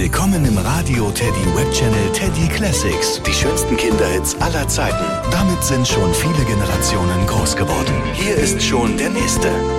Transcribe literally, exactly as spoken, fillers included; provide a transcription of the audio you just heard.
Willkommen im Radio Teddy Web Channel Teddy Classics. Die schönsten Kinderhits aller Zeiten. Damit sind schon viele Generationen groß geworden. Hier ist schon der nächste.